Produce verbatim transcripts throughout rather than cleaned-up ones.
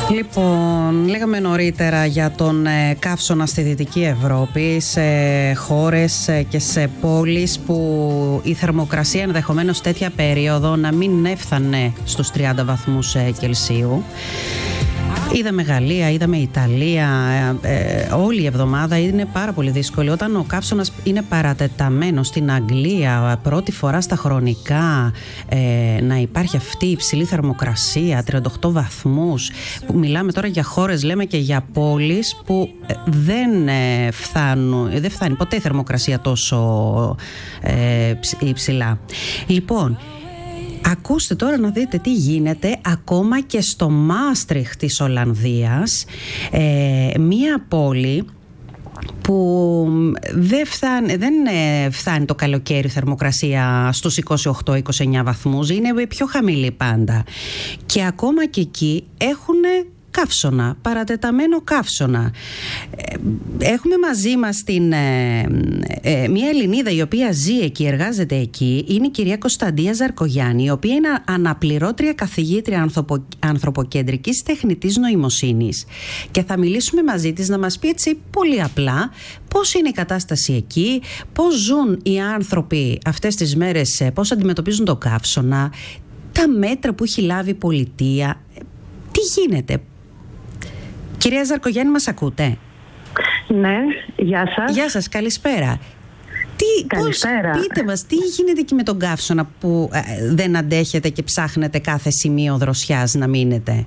Λοιπόν, λέγαμε νωρίτερα για τον ε, καύσωνα στη Δυτική Ευρώπη, σε χώρες ε, και σε πόλεις που η θερμοκρασία ενδεχομένως τέτοια περίοδο να μην έφτανε στους τριάντα βαθμούς ε, Κελσίου. Είδαμε Γαλλία, είδαμε Ιταλία, ε, όλη η εβδομάδα είναι πάρα πολύ δύσκολη. Όταν ο καύσωνας είναι παρατεταμένος στην Αγγλία, πρώτη φορά στα χρονικά, ε, να υπάρχει αυτή η υψηλή θερμοκρασία, τριάντα οκτώ βαθμούς, που μιλάμε τώρα για χώρες, λέμε, και για πόλεις που δεν, ε, φτάνουν, δεν φτάνει ποτέ η θερμοκρασία τόσο ε, υψηλά. Λοιπόν, ακούστε τώρα να δείτε τι γίνεται ακόμα και στο Μάστριχ της Ολλανδίας, ε, μία πόλη που δεν φτάνει, δεν φτάνει το καλοκαίρι θερμοκρασία στους είκοσι οκτώ είκοσι εννιά βαθμούς, είναι πιο χαμηλή πάντα. Και ακόμα και εκεί έχουν καύσωνα, παρατεταμένο καύσωνα. Έχουμε μαζί μας την, ε, ε, μια Ελληνίδα η οποία ζει εκεί, εργάζεται εκεί. Είναι η κυρία Κωνσταντία Ζαρκογιάννη, η οποία είναι αναπληρώτρια καθηγήτρια ανθρωπο, ανθρωποκεντρικής τεχνητής νοημοσύνης. Και θα μιλήσουμε μαζί της να μας πει έτσι πολύ απλά πώς είναι η κατάσταση εκεί, πώς ζουν οι άνθρωποι αυτές τις μέρες, πώς αντιμετωπίζουν το καύσωνα, τα μέτρα που έχει λάβει η πολιτεία, τι γίνεται. Κυρία Ζαρκογιάννη, μας ακούτε? Ναι, γεια σας. Γεια σας, καλησπέρα. Τι, καλησπέρα. Πώς, πείτε μας, τι γίνεται εκεί με τον καύσωνα που ε, δεν αντέχετε και ψάχνετε κάθε σημείο δροσιάς να μείνετε?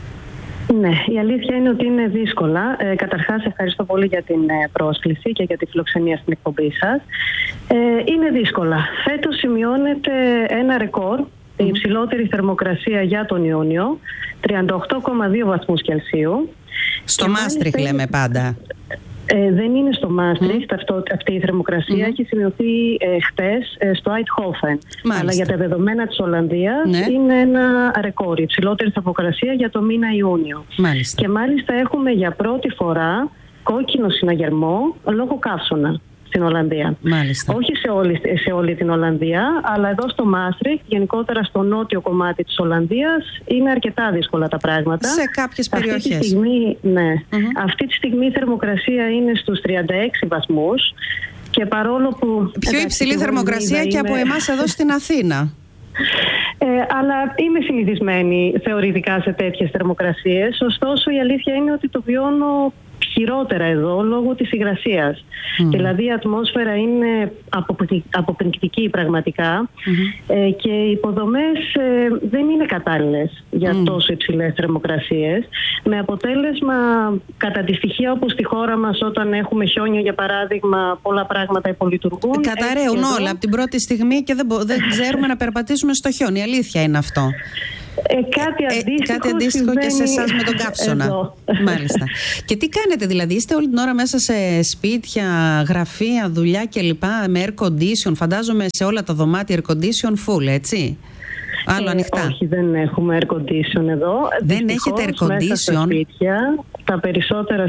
Ναι, η αλήθεια είναι ότι είναι δύσκολα. Ε, καταρχάς, ευχαριστώ πολύ για την ε, πρόσκληση και για τη φιλοξενία στην εκπομπή σας. Ε, είναι δύσκολα. Φέτος σημειώνεται ένα ρεκόρ. Η υψηλότερη θερμοκρασία για τον Ιούνιο, τριάντα οκτώ κόμμα δύο βαθμούς Κελσίου. Στο Μάστριχ μάλιστα, λέμε πάντα. Ε, δεν είναι στο Μάστριχ, mm. αυτό, αυτή η θερμοκρασία mm. έχει σημειωθεί ε, χτες ε, στο Άιτχόφεν. Αλλά για τα δεδομένα της Ολλανδίας ναι. είναι ένα ρεκόρ, η υψηλότερη θερμοκρασία για το μήνα Ιούνιο. Μάλιστα. Και μάλιστα έχουμε για πρώτη φορά κόκκινο συναγερμό λόγω καύσωνα στην Ολλανδία. Μάλιστα. Όχι σε όλη, σε όλη την Ολλανδία, αλλά εδώ στο Μάστριχ, γενικότερα στο νότιο κομμάτι της Ολλανδίας, είναι αρκετά δύσκολα τα πράγματα. Σε κάποιες περιοχές. Αυτή τη στιγμή, ναι, mm-hmm. αυτή τη στιγμή η θερμοκρασία είναι στους τριάντα έξι βαθμούς και παρόλο που... Πιο υψηλή θερμοκρασία και είμαι... από εμάς εδώ στην Αθήνα. Ε, αλλά είμαι συνηθισμένη θεωρητικά σε τέτοιες θερμοκρασίες. Ωστόσο, η αλήθεια είναι ότι το βιώνω χειρότερα εδώ λόγω της υγρασίας. Mm. Δηλαδή η ατμόσφαιρα είναι αποπνικτική πραγματικά mm-hmm. ε, και οι υποδομές ε, δεν είναι κατάλληλες για mm. τόσο υψηλές θερμοκρασίες, με αποτέλεσμα κατά τη στοιχεία όπως στη χώρα μας όταν έχουμε χιόνια για παράδειγμα πολλά πράγματα υπολειτουργούν. Καταραίουν όλα εδώ... από την πρώτη στιγμή και δεν, μπο... δεν ξέρουμε να περπατήσουμε στο χιόνι. Η αλήθεια είναι αυτό. Ε, κάτι αντίστοιχο, ε, κάτι αντίστοιχο και σε εσάς με τον καύσωνα. Εδώ. Μάλιστα. Και τι κάνετε δηλαδή? Είστε όλη την ώρα μέσα σε σπίτια, γραφεία, δουλειά κλπ. Με air condition? Φαντάζομαι σε όλα τα δωμάτια air condition full, έτσι? Άλλο ε, ανοιχτά. Όχι, δεν έχουμε air condition εδώ. Δεν Δυστυχώς, έχετε air condition? Μέσα στα σπίτια, τα περισσότερα